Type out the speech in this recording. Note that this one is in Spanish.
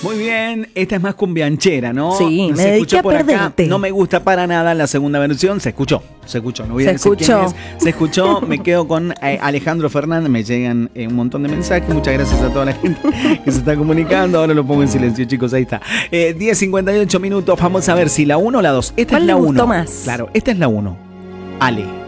Muy bien, esta es más cumbianchera, ¿no? Sí, me se dediqué escuchó a por acá. perderte. No me gusta para nada la segunda versión. Se escuchó, no voy a decir quién es. Se escuchó, me quedo con Alejandro Fernández. Me llegan un montón de mensajes. Muchas gracias a toda la gente que se está comunicando. Ahora lo pongo en silencio, chicos, ahí está. 10:58 minutos. Vamos a ver si la 1 o la 2. Esta es la 1. ¿Cuál le gustó más? Claro, esta es la 1. Ale.